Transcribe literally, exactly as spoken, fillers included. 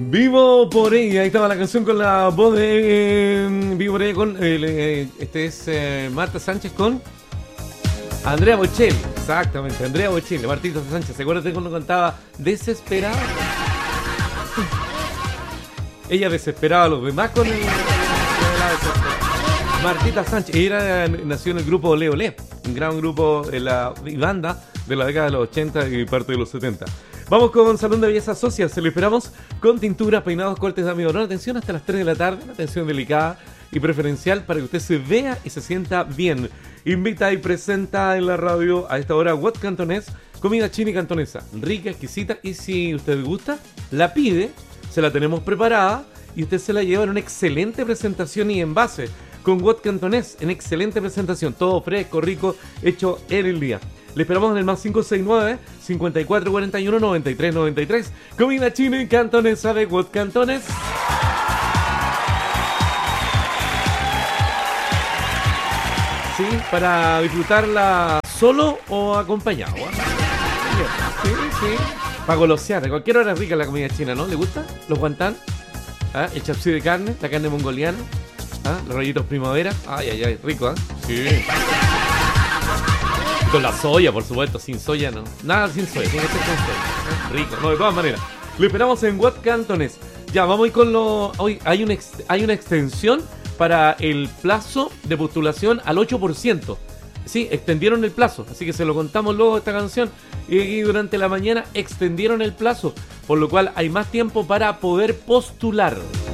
Vivo por ella, ahí estaba la canción con la voz de eh, Vivo por ella con eh, este es eh, Marta Sánchez con Andrea Bocelli, exactamente, Andrea Bocelli, Martita Sánchez, ¿se acuerdan cuando cantaba Desesperada? Ella desesperaba a los demás con el... Martita Sánchez, ella nació en el grupo Leo Le, un gran grupo de la banda de la década de los ochenta y parte de los setenta. Vamos con Salón de Belleza Social, se lo esperamos con tinturas, peinados, cortes de amigurón. Atención hasta las tres de la tarde, una atención delicada y preferencial para que usted se vea y se sienta bien. Invita y presenta en la radio a esta hora What Cantonés, comida china y cantonesa, rica, exquisita, y si usted gusta, la pide, se la tenemos preparada y usted se la lleva en una excelente presentación y envase con What Cantonés, en excelente presentación, todo fresco, rico, hecho en el día. Le esperamos en el más cinco seis nueve, cincuenta y cuatro cuarenta y uno, noventa y tres noventa y tres. Comida china y cantonesa de What Cantonés. Sí, para disfrutarla solo o acompañado. ¿eh? Sí, sí. Para golosear, a cualquier hora es rica la comida china, ¿no? ¿Le gusta? Los guantán, ¿ah? El chapsí de carne, la carne mongoliana, ¿ah? Los rollitos primavera. Ay, ay, ay, rico, ¿eh? Sí. Con la soya, por supuesto, sin soya no. Nada sin soya, tiene que ser con soya. ¿Eh? Rico, no, de todas maneras. Lo esperamos en What Cantonés. Ya, vamos a ir con lo... Hoy hay una, ex... hay una extensión para el plazo de postulación al ocho por ciento. Sí, extendieron el plazo, así que se lo contamos luego de esta canción. Y durante la mañana extendieron el plazo, por lo cual hay más tiempo para poder postular.